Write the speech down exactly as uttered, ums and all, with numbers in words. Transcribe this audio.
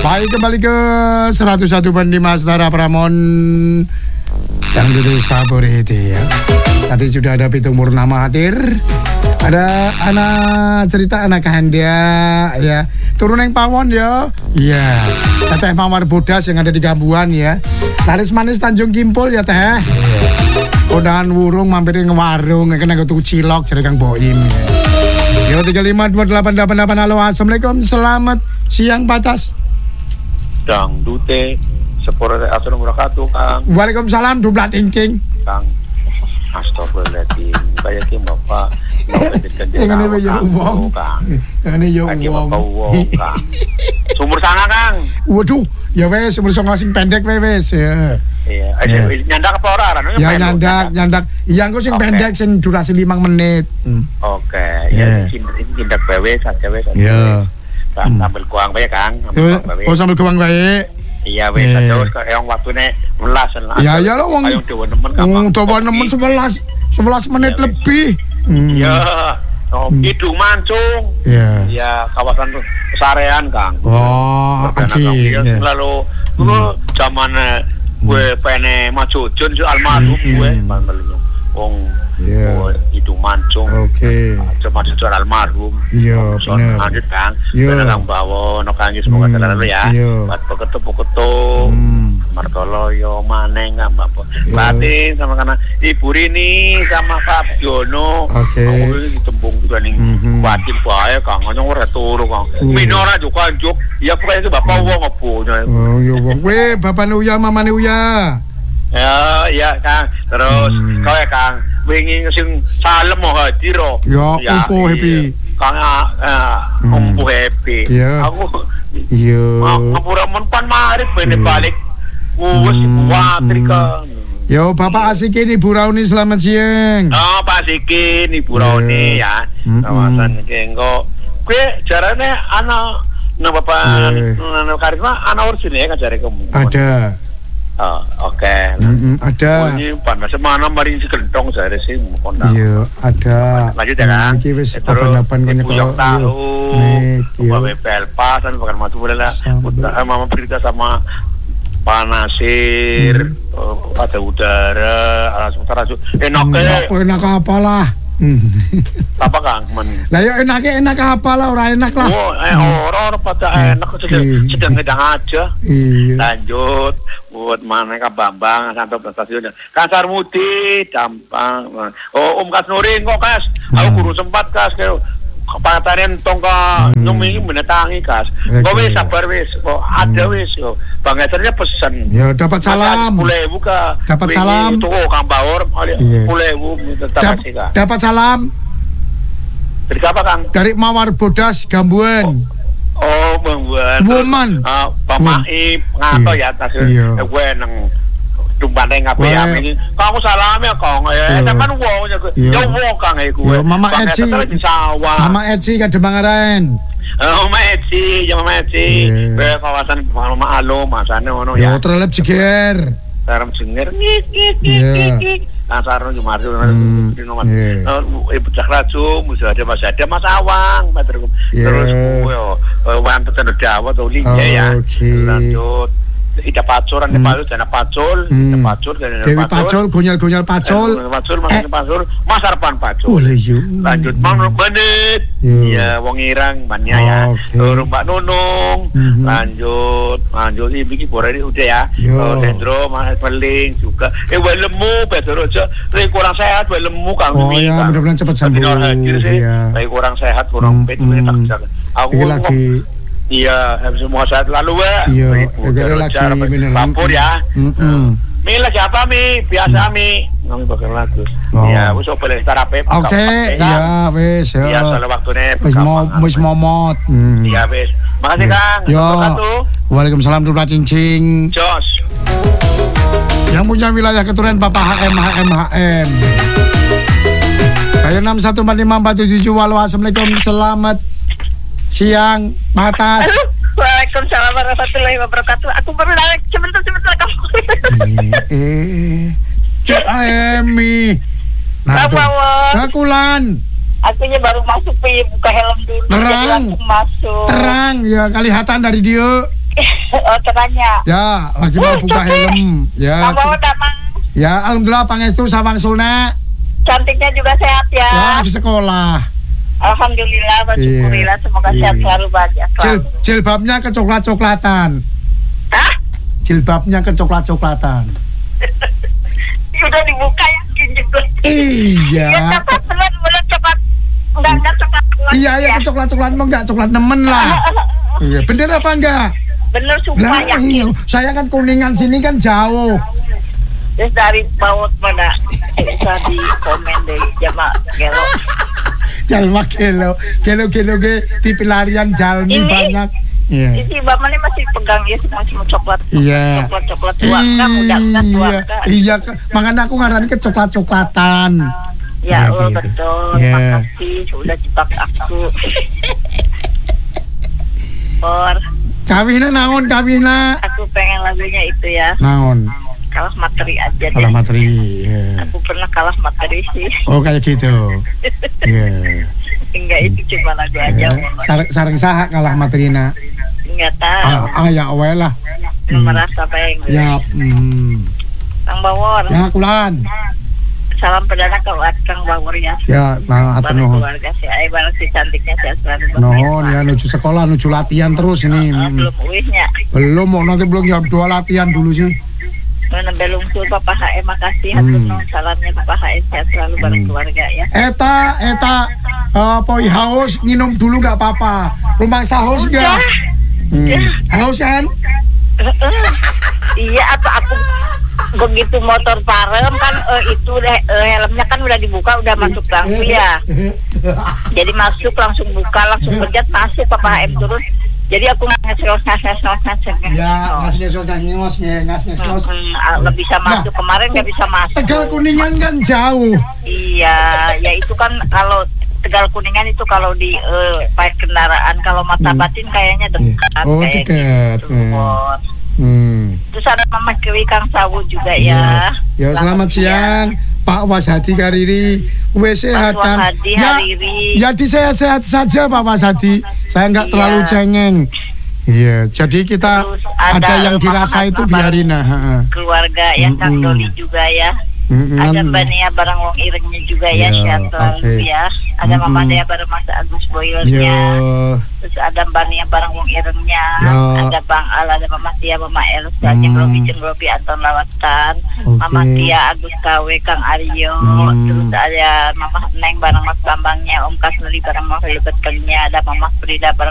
Baik, kembali ke seratus satu koma lima Setara Pramon yang dulu saburi itu ya. Tadi sudah ada Pitung Purnama hadir. Ada anak cerita anak Handa ya. Turun yang pawon ya. Iya. Teteh Mawar Bodas yang ada di Gambuan ya. Laris manis Tanjung Kimpul ya teh. Kondangan wurung mampir ke warung kena ketu cilok jadi Kang Boim. Yo tiga lima dua delapan delapan delapan. Halo, assalamualaikum, selamat siang Patas. Dang dute sepuluh assalamualaikum wabarakatuh Kang. Waalaikumsalam dublat ingking. Kang astagfirullahaladzim kayak ki Bapak ngene wae yo wong Kang. Ngene yo wong Kang. Sumur sana Kang. Waduh, ya wes sumur songo sing pendek wae wes ya. Iya, ada nyandak apa ora ora? Ya nyandak, nyandak. Iya engko sing pendek sing durasi lima menit. Oke, ya ini nyandak bae saja wes. Iya. Sambil kuang bae Kang. Oh sambil kuang bae. Iya wes terus yang waktune welas lah. Ya ya lo wong. Ayo dewe nemen Kang. Wong dewe nemen sebelas sebelas menit lebih. Iya. Oh, Kidung Mancung. Iya. Iya, kawasan Sarean Kang. Oh, oke. Lalu dulu zaman gue pene Macujun si almarhum gue panggilnya. Wong Kidung Mancung. Oke. Cuma itu almarhum. Iya, benar. Lanjut Kang. Benar Kang bawa no Kang semoga selalu ya. Buat peketu-peketu. Martoloyo maneng Mbak Batin sama karena Ibu Rini sama Kak Jono. Oke. Aku tembung juga nih. Batin bae Kang, ono ora turu Kang. Minora juga juk. Ya pokoknya itu Bapak wong opo. Oh, yo wong. Weh, Bapak Uya, Mama Uya. Ya, ya Kang. Terus kau ya Kang, wingi sing salem mau hadir oh. Ya, opo happy. Kang eh ompo happy. Aku iya. Ngapura mun pan marip bene balik. Wes kuatri Kang. Yo Bapak Asikin Ibu Rauni selamat siang. Oh Pak Asikin Ibu Rauni ya. Kawasan iki engko kowe jarane ana nang Bapak nang Karisma ana urus ya kan jare kamu. Ada. Oh, oke. Ada. Ini panas mana mari si gentong jare sih kondang. Iya, ada. Lanjut ya Kang. Iki wis open-open kene kalau tahu. Bapak Pelpas dan bukan matu boleh lah. Mama berita sama Panasir, hmm. uh, ada udara, alas utara, enak ya. Enak apalah. Apa Kang? Men. Lah ya enaknya enak apalah, orang enak lah. Oh, eh, orang pada enak sedang sedang ngedang aja. Iya. Lanjut buat mana Kak Bambang sampai stasiunnya. Kasar Mudi, Dampang. Oh, Om Kas Nurin kok Kas. Aku guru sempat Kas ke Pangatanen tongka nyumi menetangi Kas. Kok wis sabar wis, kok ada wis yo. Bang Esernya pesen. Ya dapat salam. Boleh buka. Dapat salam. Itu Kang Bawor, boleh bu tetap kasih Kak. Dapat salam. Dari apa Kang? Dari Mawar Bodas Gambuan. Oh, Gambuan. Woman. Ah, Pamai ngato ya tas. Gue nang tumpane ngape ya iki. Kang aku salam ya Kang. Eh sampean wong ya wong Kang iku. Mama Eci. Mama Eci Kademangaren. Oh, Mama Eci, ya Mama Eci. Ke kawasan Mama Alo, masane ngono ya. Yo trelep jeger. Terem jeger. Ngik ngik ngik. Nasarno Jumarjo di nomor. Ibu Cakraju, mesti ada Mas ada Mas Awang, terus yo wanten Dawa to Linja ya. Lanjut Ida Pacul, Anda Pacul, Dana Pacul, Ida Pacul, Dewi Pacul, Gonyal-Gonyal Pacul, Pacul, Mas Pacul, Mas Arpan Pacul. Oh iya. Lanjut Mang Benit, ya Wong Irang, Mania ya, Mbak Nunung, lanjut, lanjut ini bikin borari udah ya, Dendro, Mas Meling juga, eh Welemu, Pedro aja, lagi kurang sehat, Welemu Kang. Oh ya, mudah-mudahan cepat sembuh. Lagi kurang sehat, kurang fit, aku lagi. Iya, semua saat lalu ya. Iya, negara lagi lapor ya. Mi lah siapa Mi? Biasa Mi. Nang bakal lagu. Iya, wis opo le tarape. Oke, iya wis. Iya, soal waktune wis mau wis momot. Iya wis. Makasih Kang. Yo. Waalaikumsalam warahmatullahi cincing. Jos. Yang punya wilayah keturunan Bapak H M H M H M. Kayu enam satu empat lima empat tujuh tujuh. Halo, assalamualaikum, selamat siang, Patas. Waalaikumsalam warahmatullahi wabarakatuh. Aku baru naik sebentar-sebentar kamu. Eh, Cek Emi. Nah, Kakulan. Akunya baru masuk, buka helm dulu. Terang. Masuk. Terang, ya kelihatan dari dia. Oh, teranya. Ya, lagi mau buka helm. Ya. Mang Bawor damang. Ya, alhamdulillah pangestu sawang sulna. Cantiknya juga sehat ya. Ya, lagi sekolah. Alhamdulillah, bersyukurillah. Iya. Semoga sehat Iya. selalu bahagia. Jil, Selalu. jilbabnya kecoklat-coklatan. Hah? Jilbabnya kecoklat-coklatan. Sudah dibuka yakin juga. Iya. Ya coklat bener bener coklat. Enggak enggak coklat kuat. Iya, ya kecoklat-coklat mah enggak coklat nemen lah. Iya, bener apa enggak? Bener sumpah Lah, yakin. iya. Saya kan Kuningan sini kan jauh. Terus dari bawah mana? Bisa di komen deh jamaah gelo. Jalma kelo, kelo-kelo ke di pelarian jalmi Ini? banyak. Iya. Ini bapak ini masih pegang ya semua semua coklat. Iya. Coklat coklat tua kan udah udah tua Iya, kan. iya, makanya aku ngarani ke coklat-coklatan. Ya, Ya, oh, gitu. betul. Ya. Makasih sudah jebak aku. Or, Kawina naon kawina? aku pengen lagunya itu ya. Naon? Kalah materi aja deh. Kalah materi. Iya. Aku pernah kalah materi sih. Oh kayak gitu. Iya. Enggak itu cuma lagu aja. Ya. Mama. Sareng sareng saha kalah materina. Enggak tahu. Ah, ah ya we lah. Belum merasa pengen. Ya, hmm. Kang Bawor. Ya kulan. Salam perdana ke Kang Bawor ya. Ya, nah atur Bareng nuhun. keluarga si Ai bareng si cantiknya saya selalu. Nuhun ya nuju sekolah, nuju latihan terus ini. Oh, Hmm. belum uihnya. Belum mau nanti belum jam dua latihan dulu sih. Mana belum tuh Bapak H M makasih Hmm. hatur nuhun salamnya Bapak H M saya selalu bareng Hmm. keluarga ya. Eta, eta, uh, poi haus minum dulu nggak apa-apa. Rumah haus nggak? Hmm. Haus kan? Iya atau aku begitu motor parem kan eh, itu deh eh, helmnya kan udah dibuka udah masuk lampu ya. Jadi masuk langsung buka langsung bejat masuk Bapak H M turun. Jadi aku ngasih-ngasih ngasih-ngasih. Ya, ngasih ngesos, ngasih ngos, ngasih ngesos. Nggak bisa masuk kemarin nggak bisa masuk. Tegal Kuningan kan jauh. Iya, ya itu kan kalau Tegal Kuningan itu kalau di eh, pakai kendaraan kalau mata Hmm. batin kayaknya dekat. Oh, kayak dekat. gitu, Hmm. Bos. Hmm. Terus ada Mama Kewi Kang Sawu juga Ya, ya. ya selamat siang Pak Wasadi Kariri. Wes sehat Pak kan? Wasadi Ya, Hariri. ya di sehat-sehat saja Pak Wasadi. Saya nggak Iya. terlalu cengeng. Iya, jadi kita Terus ada, ada yang Mama dirasa Hasna itu bareng biarin nah. ha, ha. Keluarga ya Kang Mm-mm. Doli juga ya. Mm-mm. Ada Mbak Nia bareng Wong Irengnya juga ya, Ya, sehat selalu oke. ya. Ada Mama Mm-mm. Dea bareng Mas Agus Ya, Boyolnya. Terus ada Mbak Nia bareng Wong Irengnya. Ya. Ada Bang Al, ada Mama Tia, Mama Elsa, Hmm. Ceng Robi, Ceng Robi, Anton Lawatan. Oke. Mama Tia, Agus K W, Kang Aryo. Hmm. Terus ada Mama Neng bareng Mas Bambangnya, Om Kasnuli bareng Mas Helibet Kalinya. Ada Mama Frida bareng